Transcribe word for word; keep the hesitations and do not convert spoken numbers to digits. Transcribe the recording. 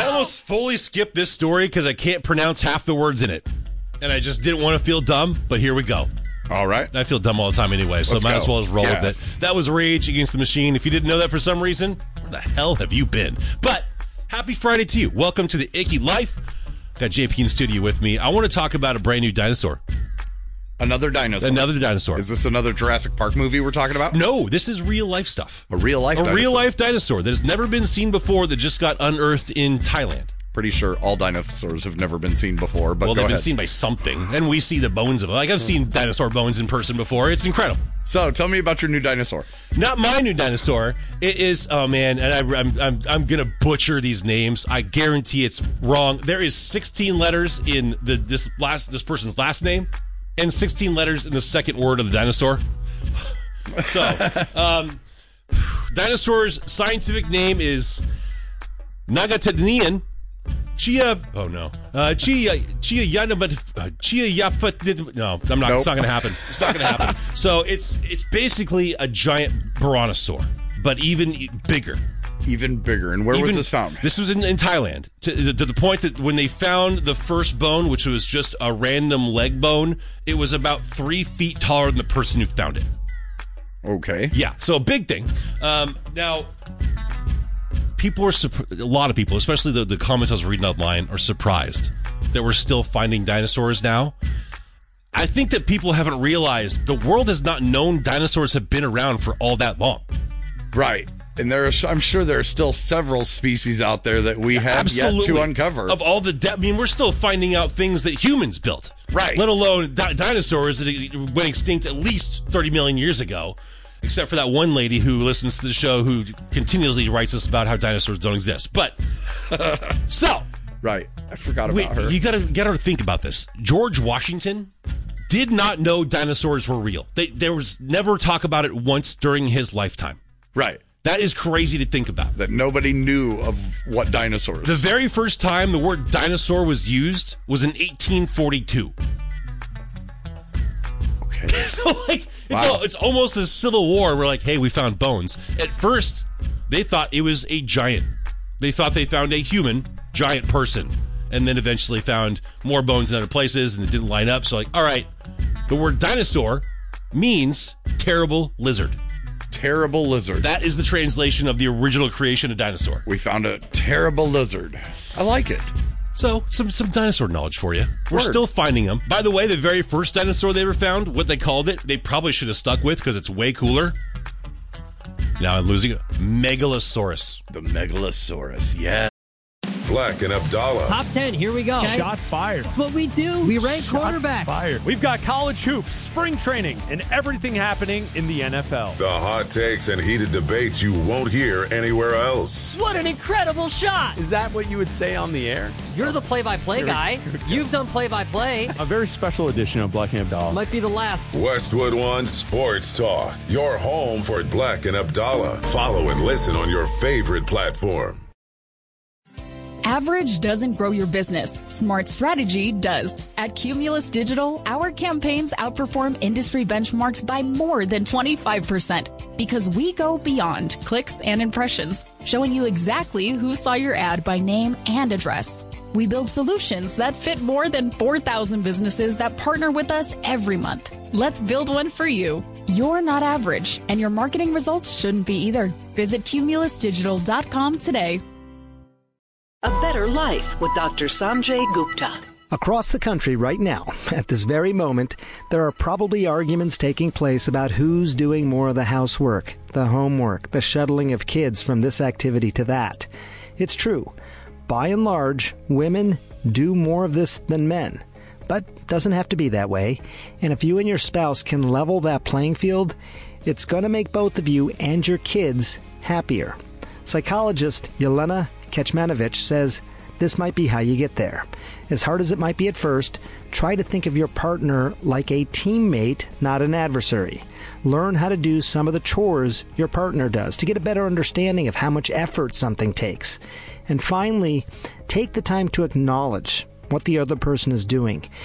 I almost fully skipped this story because I can't pronounce half the words in it. And I just didn't want to feel dumb, but here we go. All right. I feel dumb all the time anyway, so Let's might go. as well just roll Yeah. with it. That was Rage Against the Machine. If you didn't know that for some reason, where the hell have you been? But happy Friday to you. Welcome to the Icky Life. Got J P in studio with me. I want to talk about a brand new dinosaur. Another dinosaur. Another dinosaur. Is this another Jurassic Park movie we're talking about? No, this is real life stuff. A real life A dinosaur. real life dinosaur that has never been seen before that just got unearthed in Thailand. Pretty sure all dinosaurs have never been seen before, but Well, go they've been ahead. seen by something, and we see the bones of it. Like, I've seen dinosaur bones in person before. It's incredible. So, tell me about your new dinosaur. Not my new dinosaur. It is, oh man, and I, I'm, I'm, I'm going to butcher these names. I guarantee it's wrong. There is sixteen letters in the this last this person's last name, and sixteen letters in the second word of the dinosaur. So, um, dinosaur's scientific name is Nagatadnian. Chia, oh no, uh, Chia, Chia Yanabat, uh, Chia Yafat. No, I'm not. Nope. It's not going to happen. It's not going to happen. So it's it's basically a giant brontosaur, but even bigger. Even bigger. And where Even- was this found? This was in, in Thailand. To, to the point that when they found the first bone, which was just a random leg bone, it was about three feet taller than the person who found it. Okay. Yeah, so a big thing. Um, now, people are surp- a lot of people, especially the, the comments I was reading online, are surprised that we're still finding dinosaurs now. I think that people haven't realized the world has not known dinosaurs have been around for all that long. Right. And there are, I'm sure there are still several species out there that we have Absolutely. yet to uncover. Of all the, de- I mean, we're still finding out things that humans built. Right. Let alone di- dinosaurs that went extinct at least thirty million years ago. Except for that one lady who listens to the show who continually writes us about how dinosaurs don't exist. But, so. Right. I forgot about Wait, her. you gotta, gotta think about this. George Washington did not know dinosaurs were real. They, there was never talk about it once during his lifetime. Right. That is crazy to think about. That nobody knew of what dinosaurs. The very first time the word dinosaur was used was in eighteen forty-two. Okay. So, like, it's, Wow. all, it's almost a civil war. We're like, hey, we found bones. At first, they thought it was a giant. They thought they found a human giant person. And then eventually found more bones in other places, and it didn't line up. So, like, all right, the word dinosaur means terrible lizard. Terrible lizard. That is the translation of the original creation of dinosaur. We found a terrible lizard. I like it. So, some some dinosaur knowledge for you. We're Word. still finding them. By the way, the very first dinosaur they ever found, what they called it, they probably should have stuck with because it's way cooler. Now I'm losing it. Megalosaurus. The Megalosaurus. Yeah. Black and Abdallah. Top ten, here we go. Shots fired. That's what we do. We rank Shots quarterbacks. fired. We've got college hoops, spring training, and everything happening in the N F L. The hot takes and heated debates you won't hear anywhere else. What an incredible shot. Is that what you would say on the air? You're the play-by-play Here we- guy. here we go. You've done play-by-play. A very special edition of Black and Abdallah. Might be the last. Westwood One Sports Talk. Your home for Black and Abdallah. Follow and listen on your favorite platform. Average doesn't grow your business. Smart strategy does. At Cumulus Digital, our campaigns outperform industry benchmarks by more than twenty-five percent because we go beyond clicks and impressions, showing you exactly who saw your ad by name and address. We build solutions that fit more than four thousand businesses that partner with us every month. Let's build one for you. You're not average, and your marketing results shouldn't be either. Visit cumulus digital dot com today. A Better Life with Doctor Sanjay Gupta. Across the country right now, at this very moment, there are probably arguments taking place about who's doing more of the housework, the homework, the shuttling of kids from this activity to that. It's true. By and large, women do more of this than men. But doesn't have to be that way. And if you and your spouse can level that playing field, it's going to make both of you and your kids happier. Psychologist Yelena Kecmanovic says this might be how you get there. As hard as it might be at first, try to think of your partner like a teammate, not an adversary. Learn how to do some of the chores your partner does to get a better understanding of how much effort something takes. And finally, take the time to acknowledge what the other person is doing.